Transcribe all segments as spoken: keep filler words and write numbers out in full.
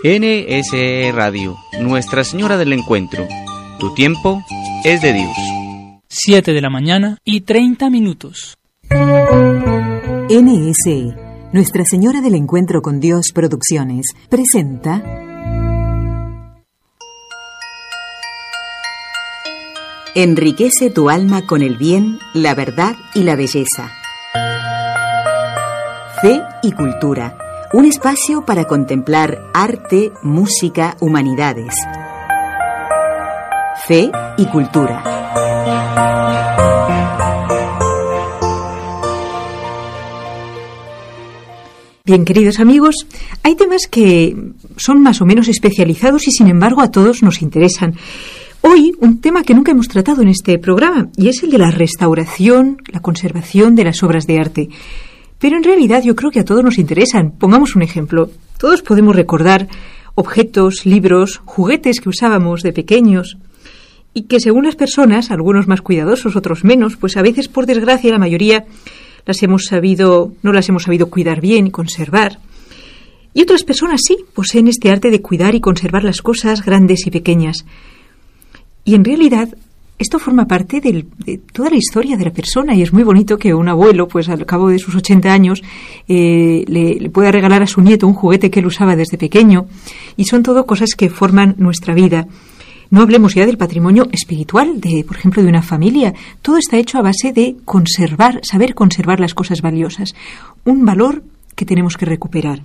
N S E Radio, Nuestra Señora del Encuentro. Tu tiempo es de Dios. Siete de la mañana y treinta minutos. N S E, Nuestra Señora del Encuentro con Dios Producciones, presenta... Enriquece tu alma con el bien, la verdad y la belleza. Fe y cultura. Un espacio para contemplar arte, música, humanidades. Fe y cultura. Bien, queridos amigos, hay temas que son más o menos especializados y sin embargo a todos nos interesan. Hoy un tema que nunca hemos tratado en este programa y es el de la restauración, la conservación de las obras de arte. Pero en realidad yo creo que a todos nos interesan. Pongamos un ejemplo. Todos podemos recordar objetos, libros, juguetes que usábamos de pequeños y que según las personas, algunos más cuidadosos, otros menos, pues a veces por desgracia la mayoría las hemos sabido, no las hemos sabido cuidar bien y conservar. Y otras personas sí, poseen este arte de cuidar y conservar las cosas grandes y pequeñas. Y en realidad esto forma parte del, de toda la historia de la persona y es muy bonito que un abuelo, pues al cabo de sus ochenta años, eh, le, le pueda regalar a su nieto un juguete que él usaba desde pequeño. Y son todo cosas que forman nuestra vida. No hablemos ya del patrimonio espiritual, de, por ejemplo, de una familia. Todo está hecho a base de conservar, saber conservar las cosas valiosas. Un valor que tenemos que recuperar.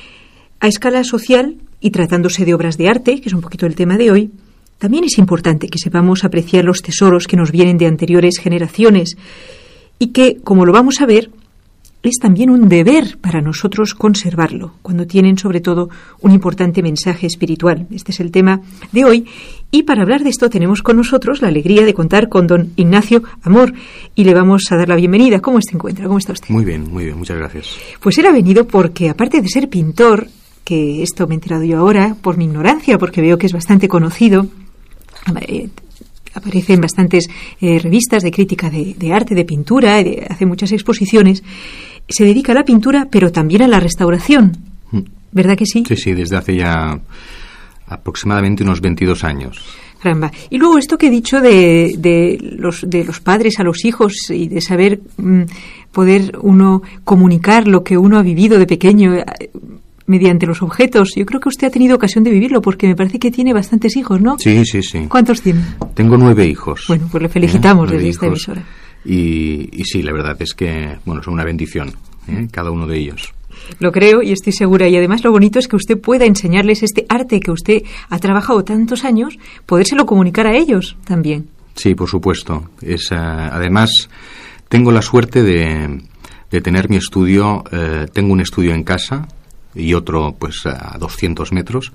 A escala social, y tratándose de obras de arte, que es un poquito el tema de hoy, también es importante que sepamos apreciar los tesoros que nos vienen de anteriores generaciones y que, como lo vamos a ver, es también un deber para nosotros conservarlo, cuando tienen sobre todo un importante mensaje espiritual. Este es el tema de hoy y para hablar de esto tenemos con nosotros la alegría de contar con don Ignacio Amor y le vamos a dar la bienvenida. ¿Cómo se encuentra? ¿Cómo está usted? Muy bien, muy bien, muchas gracias. Pues él ha venido porque, aparte de ser pintor, que esto me he enterado yo ahora por mi ignorancia, porque veo que es bastante conocido, Eh, aparece en bastantes eh, revistas de crítica de, de arte, de pintura, de, hace muchas exposiciones. Se dedica a la pintura, pero también a la restauración. ¿Verdad que sí? Sí, sí, desde hace ya aproximadamente unos veintidós años. Caramba. Y luego esto que he dicho de, de, los, de los padres a los hijos y de saber mm, poder uno comunicar lo que uno ha vivido de pequeño mediante los objetos. Yo creo que usted ha tenido ocasión de vivirlo porque me parece que tiene bastantes hijos, ¿no? Sí, sí, sí. ¿Cuántos tiene? Tengo nueve hijos. Bueno, pues le felicitamos ¿Eh? desde esta hijos. emisora. Y, y sí, la verdad es que, bueno, son una bendición, ¿eh? Cada uno de ellos. Lo creo y estoy segura. Y además lo bonito es que usted pueda enseñarles este arte que usted ha trabajado tantos años, podérselo comunicar a ellos también. Sí, por supuesto. Es, uh, además, tengo la suerte de, de tener mi estudio, uh, tengo un estudio en casa y otro pues a doscientos metros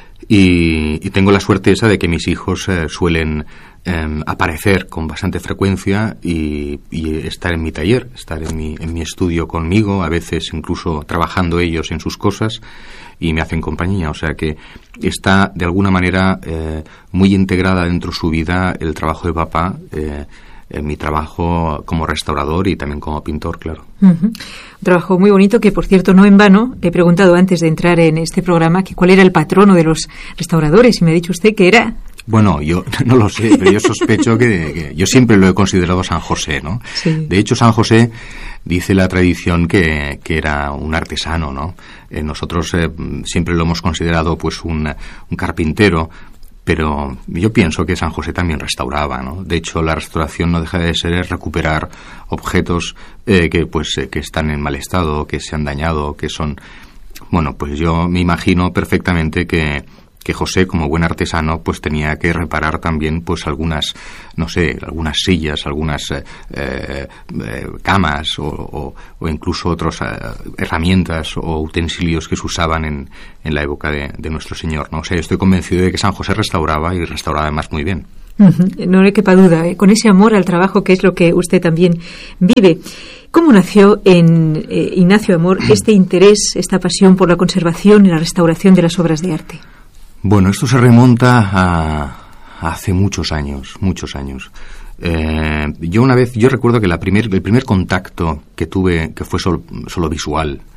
y, y tengo la suerte esa de que mis hijos eh, suelen eh, aparecer con bastante frecuencia y, y estar en mi taller, estar en mi, en mi estudio conmigo, a veces incluso trabajando ellos en sus cosas y me hacen compañía, o sea que está de alguna manera eh, muy integrada dentro de su vida el trabajo de papá, eh, en mi trabajo como restaurador y también como pintor, claro. Uh-huh. Un trabajo muy bonito que, por cierto, no en vano, le he preguntado antes de entrar en este programa que cuál era el patrono de los restauradores y me ha dicho usted que era... Bueno, yo no lo sé, pero yo sospecho que, que yo siempre lo he considerado San José, ¿no? Sí. De hecho, San José dice la tradición que, que era un artesano, ¿no? Eh, nosotros eh, siempre lo hemos considerado pues un, un carpintero, pero yo pienso que San José también restauraba, ¿no? De hecho, la restauración no deja de ser recuperar objetos eh, que pues eh, que están en mal estado, que se han dañado, que son... Bueno, pues yo me imagino perfectamente que, que José, como buen artesano, pues tenía que reparar también pues algunas, no sé, algunas sillas, algunas eh, eh, camas o, o, o incluso otras eh, herramientas o utensilios que se usaban en, en la época de, de nuestro Señor, ¿no? O sea, yo estoy convencido de que San José restauraba y restauraba además muy bien. Uh-huh. No le quepa duda, ¿eh? Con ese amor al trabajo que es lo que usted también vive. ¿Cómo nació en eh, Ignacio Amor este interés, esta pasión por la conservación y la restauración de las obras de arte? Bueno, esto se remonta a, a hace muchos años, muchos años. Eh, yo una vez, yo recuerdo que la primer, el primer contacto que tuve, que fue solo, solo visual,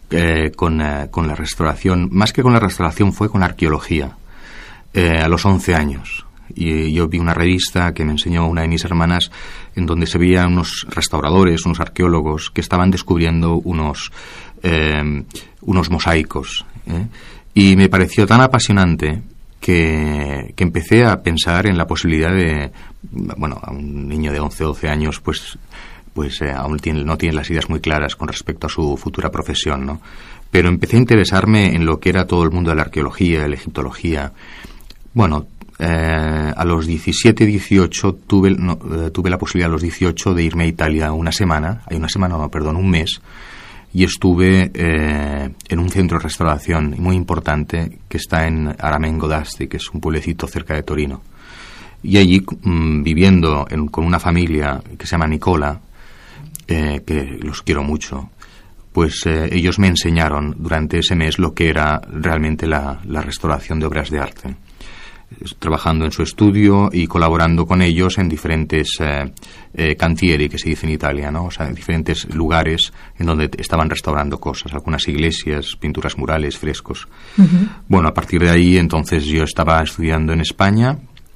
eh, con, eh, con la restauración, más que con la restauración fue con la arqueología, eh, a los once años. Y yo vi una revista que me enseñó una de mis hermanas en donde se veían unos restauradores, unos arqueólogos que estaban descubriendo unos, eh, unos mosaicos, ¿eh? Y me pareció tan apasionante que, que empecé a pensar en la posibilidad de, bueno, a un niño de once o doce años pues, pues eh, aún tiene, no tiene las ideas muy claras con respecto a su futura profesión, ¿no? Pero empecé a interesarme en lo que era todo el mundo de la arqueología, de la egiptología. Bueno, Eh, a los diecisiete, dieciocho tuve, no, eh, tuve la posibilidad a los dieciocho de irme a Italia una semana, hay una semana, no, perdón, un mes, y estuve eh, en un centro de restauración muy importante que está en Aramengo d'Asti, que es un pueblecito cerca de Torino. Y allí, mmm, viviendo en, con una familia que se llama Nicola, eh, que los quiero mucho, pues eh, ellos me enseñaron durante ese mes lo que era realmente la, la restauración de obras de arte, trabajando en su estudio y colaborando con ellos en diferentes eh, eh, cantieri, que se dice en Italia, ¿no? O sea, en diferentes lugares en donde estaban restaurando cosas, algunas iglesias, pinturas murales, frescos. Uh-huh. Bueno, a partir de ahí, entonces, yo estaba estudiando en España,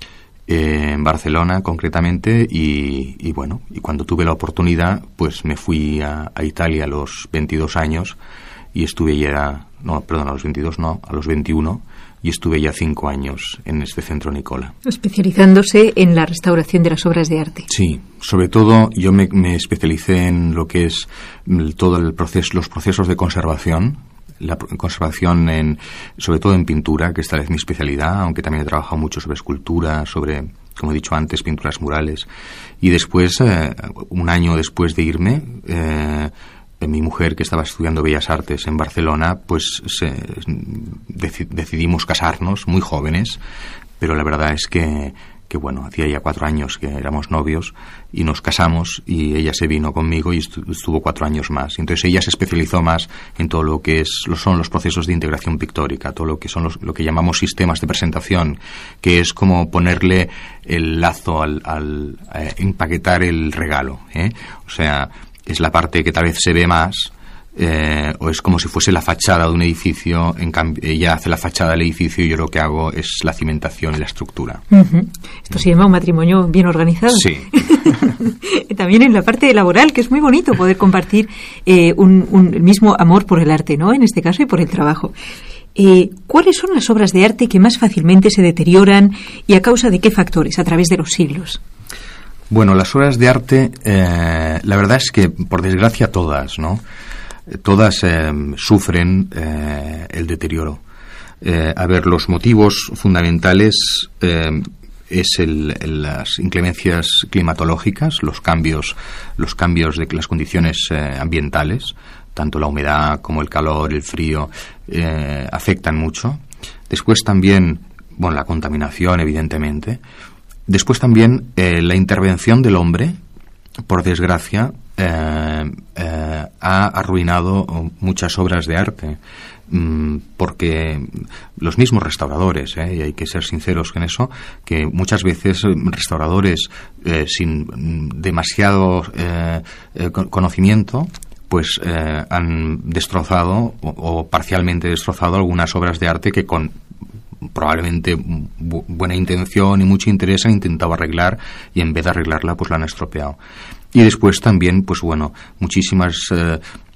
eh, en Barcelona concretamente, y, y bueno, y cuando tuve la oportunidad, pues me fui a, a Italia a los veintidós años y estuve ya, no, perdón, a los veintidós no, a los veintiuno, y estuve ya cinco años en este centro Nicola. Especializándose en la restauración de las obras de arte. Sí, sobre todo yo me, me especialicé en lo que es todo el proceso, los procesos de conservación, la conservación en, sobre todo en pintura, que esta es mi especialidad, aunque también he trabajado mucho sobre escultura, sobre, como he dicho antes, pinturas murales. Y después, eh, un año después de irme, eh, mi mujer, que estaba estudiando Bellas Artes en Barcelona, pues se, deci, decidimos casarnos muy jóvenes, pero la verdad es que, que bueno, hacía ya cuatro años que éramos novios y nos casamos y ella se vino conmigo y estuvo cuatro años más. Entonces ella se especializó más en todo lo que es, lo son los procesos de integración pictórica, todo lo que son los, lo que llamamos sistemas de presentación, que es como ponerle el lazo al, al eh, empaquetar el regalo, ¿eh? O sea, es la parte que tal vez se ve más, eh, o es como si fuese la fachada de un edificio. En cambio, ella hace la fachada del edificio y yo lo que hago es la cimentación y la estructura. Uh-huh. Esto se llama un matrimonio bien organizado. Sí. También en la parte laboral, que es muy bonito poder compartir eh, un, un, el mismo amor por el arte, ¿no? En este caso, y por el trabajo. Eh, ¿Cuáles son las obras de arte que más fácilmente se deterioran y a causa de qué factores a través de los siglos? Bueno, las obras de arte, eh, la verdad es que, por desgracia, todas, ¿no? Todas eh, sufren eh, el deterioro. Eh, a ver, los motivos fundamentales eh, es el, el, las inclemencias climatológicas, los cambios, los cambios de las condiciones eh, ambientales, tanto la humedad como el calor, el frío, eh, afectan mucho. Después también, bueno, la contaminación, evidentemente. Después también eh, la intervención del hombre, por desgracia, eh, eh, ha arruinado muchas obras de arte, mmm, porque los mismos restauradores, eh, y hay que ser sinceros en eso, que muchas veces restauradores eh, sin demasiado eh, eh, conocimiento, pues eh, han destrozado o, o parcialmente destrozado algunas obras de arte que con probablemente bu- buena intención y mucho interés han intentado arreglar, y en vez de arreglarla pues la han estropeado. Y después también, pues bueno, muchísimas eh,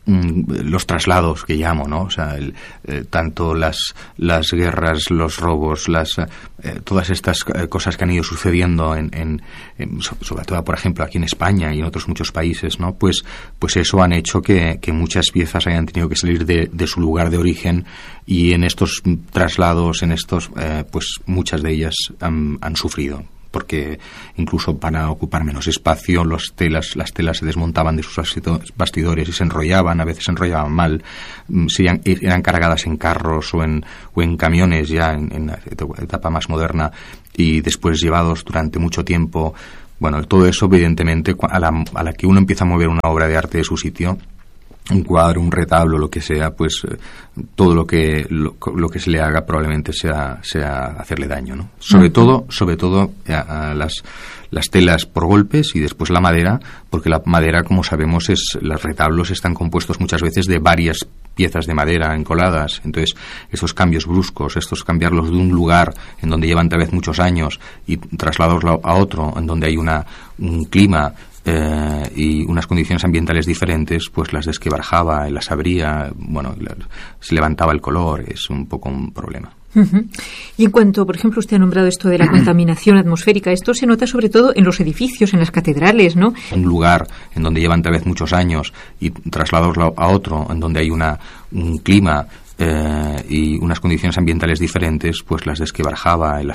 los traslados que llamo, ¿no? O sea, el, eh, tanto las las guerras, los robos, las eh, todas estas cosas que han ido sucediendo en, en, en sobre todo, por ejemplo, aquí en España y en otros muchos países, ¿no? Pues pues eso han hecho que, que muchas piezas hayan tenido que salir de, de su lugar de origen, y en estos traslados, en estos eh, pues muchas de ellas han, han sufrido, porque incluso para ocupar menos espacio los telas, las telas se desmontaban de sus bastidores y se enrollaban, a veces se enrollaban mal, serían, eran cargadas en carros o en, o en camiones ya en, en la etapa más moderna, y después llevados durante mucho tiempo. Bueno, todo eso evidentemente a la, a la que uno empieza a mover una obra de arte de su sitio, un cuadro, un retablo, lo que sea, pues eh, todo lo que lo, lo que se le haga probablemente sea sea hacerle daño, ¿no? Sobre uh-huh. todo, sobre todo a, a las las telas por golpes y después la madera, porque la madera, como sabemos, es los retablos están compuestos muchas veces de varias piezas de madera encoladas. Entonces, estos cambios bruscos, estos cambiarlos de un lugar en donde llevan tal vez muchos años y trasladarlos a otro en donde hay una un clima Eh, y unas condiciones ambientales diferentes, pues las desquebrajaba, las abría, bueno, se levantaba el color, es un poco un problema. Uh-huh. Y en cuanto, por ejemplo, usted ha nombrado esto de la contaminación atmosférica, esto se nota sobre todo en los edificios, en las catedrales, ¿no? Un lugar en donde llevan tal vez muchos años y trasladarlos a otro en donde hay una un clima eh, y unas condiciones ambientales diferentes, pues las desquebrajaba,